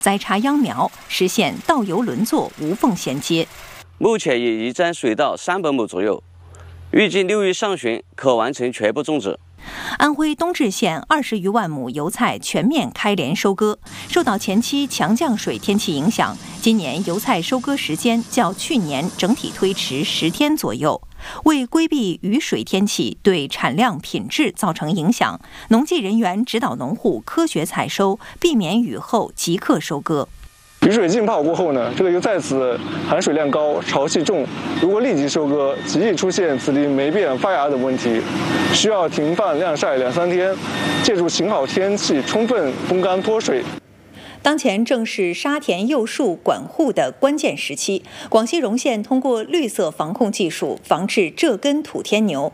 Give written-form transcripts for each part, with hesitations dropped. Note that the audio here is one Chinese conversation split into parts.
栽插秧苗，实现道游轮作无缝衔接。 目前已移栽水稻300亩左右，预计6月上旬可完成全部种植。 安徽东至县20余万亩油菜全面开镰收割，受到前期强降水天气影响，今年油菜收割时间较去年整体推迟10天左右。为规避雨水天气对产量品质造成影响，农技人员指导农户科学采收，避免雨后即刻收割。 雨水浸泡过后呢，这个油菜籽含水量高，潮气重，如果立即收割，极易出现籽粒霉变、发芽等问题，需要停放晾晒2-3天，借助晴好天气充分风干脱水。 当前正是沙田柚树管护的关键时期，广西容县通过绿色防控技术防治这根土天牛。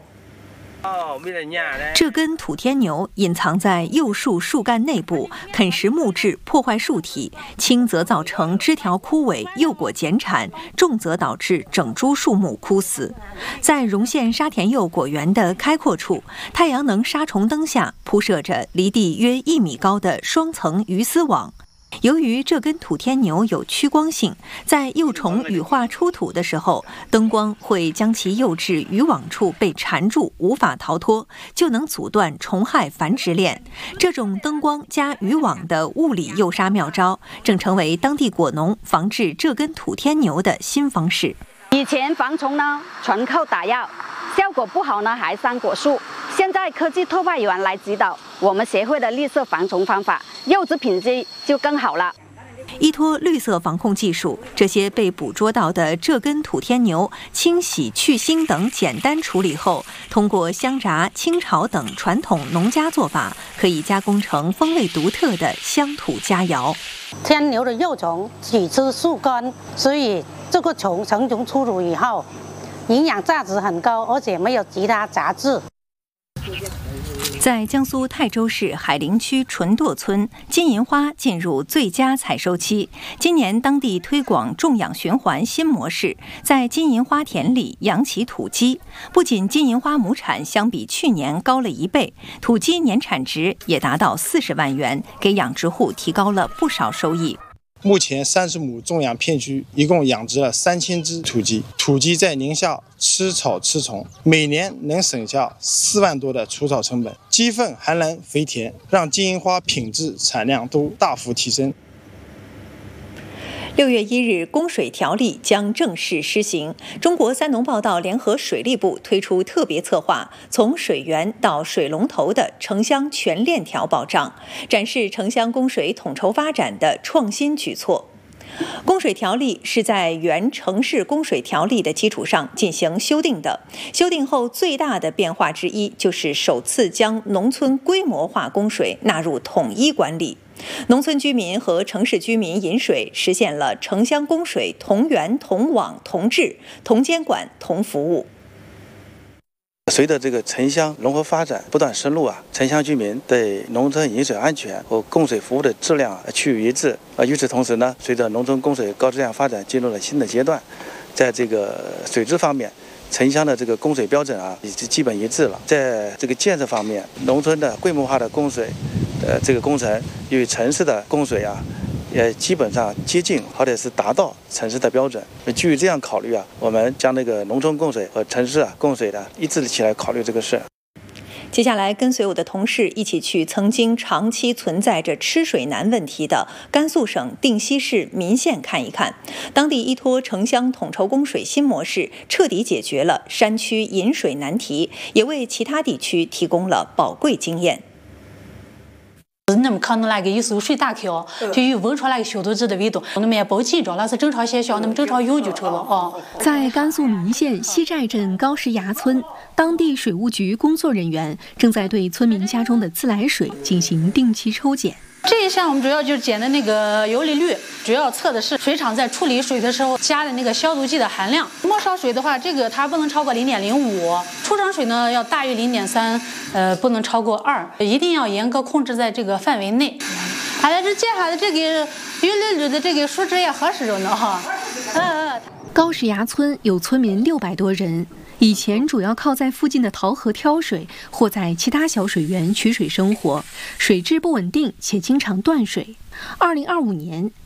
这根土天牛隐藏在柚树树干内部，啃食木质，破坏树体，轻则造成枝条枯萎、柚果减产，重则导致整株树木枯死。在容县沙田柚果园的开阔处，太阳能杀虫灯下铺设着离地约1米高的双层鱼丝网。由于这根土天牛有趋光性，在幼虫羽化出土的时候，灯光会将其诱至渔网处被缠住，无法逃脱，就能阻断虫害繁殖链。这种灯光加渔网的物理诱杀妙招，正成为当地果农防治这根土天牛的新方式。 以前防虫呢，纯靠打药，效果不好呢，还伤果树。现在科技特派员来指导，我们协会的绿色防虫方法，柚子品质就更好了。 依托绿色防控技术，这些被捕捉到的这根土天牛清洗、去腥等简单处理后，通过香炸、清炒等传统农家做法，可以加工成风味独特的乡土佳肴。 天牛的幼虫只吃树干，所以这个成虫出炉以后，营养价值很高，而且没有其他杂质。 在江苏泰州市海陵区纯垛村，金银花进入最佳采收期。今年当地推广种养循环新模式，在金银花田里养起土鸡。不仅金银花亩产相比去年高了1倍，土鸡年产值也达到40万元，给养殖户提高了不少收益。 目前30亩种养片区一共养殖了3000只土鸡，土鸡在宁夏吃草吃虫，每年能省下4万多的除草成本。鸡粪含氮肥田，让金银花品质产量都大幅提升。 6月1日，供水条例将正式施行。中国三农报道联合水利部推出特别策划，从水源到水龙头的城乡全链条保障，展示城乡供水统筹发展的创新举措。供水条例是在原城市供水条例的基础上进行修订的。修订后最大的变化之一就是首次将农村规模化供水纳入统一管理。农村居民和城市居民饮水实现了城乡供水同源同网同治同监管同服务。 随着这个城乡融合发展不断深入城乡居民对农村饮水安全和供水服务的质量趋于一致。与此同时呢，随着农村供水高质量发展进入了新的阶段，在这个水质方面，城乡的这个供水标准已经基本一致了。在这个建设方面，农村的规模化的供水这个工程与城市的供水也基本上接近或者是达到城市的标准。基于这样考虑我们将那个农村供水和城市供水的一致起来考虑这个事。 接下来跟随我的同事一起去曾经长期存在着吃水难问题的甘肃省定西市岷县看一看。当地依托城乡统筹供水新模式，彻底解决了山区饮水难题，也为其他地区提供了宝贵经验。 那么可能那个一艘水打开就有温出那个小肚子的味道，那么也不紧张，那是正常现象，那么正常用就成了在甘肃岷县西寨镇高石崖村，当地水务局工作人员正在对村民家中的自来水进行定期抽检。 这一项我们主要就是检的那个游离率，主要测的是水厂在处理水的时候加的那个消毒剂的含量。末梢水的话，这个它不能超过0.05，出厂水呢要大于0.3，不能超过2，一定要严格控制在这个范围内。它在这检查的这个游离率的这个数值也合适着呢高石崖村有村民600多人。以前主要靠在附近的桃河挑水，或在其他小水源取水生活，水质不稳定且经常断水。 2025年